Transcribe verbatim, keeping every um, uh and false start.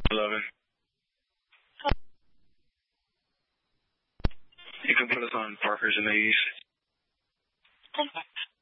eleven. You can put us on Parker's and Mays. Okay.